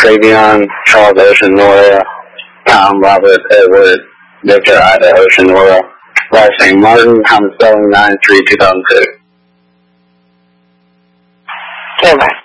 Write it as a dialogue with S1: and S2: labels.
S1: Travion, Charles Ocean, Nora, Tom, Robert, Edward, Victor, Ida, Ocean, Nora. Last name Martin, common spelling 9-3-2002.
S2: Okay, bye.